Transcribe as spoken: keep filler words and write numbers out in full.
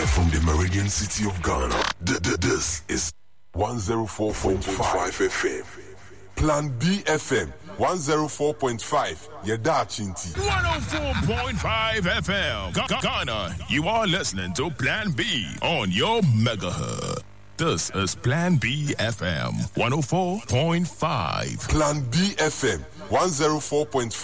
Live from the Meridian City of Ghana. This is one oh four point five F M. Plan B F M, one oh four point five. Yeda Chinti. one oh four point five F M. Ghana, you are listening to Plan B on your megahertz. This is Plan B F M, one oh four point five. Plan B F M, one oh four point five.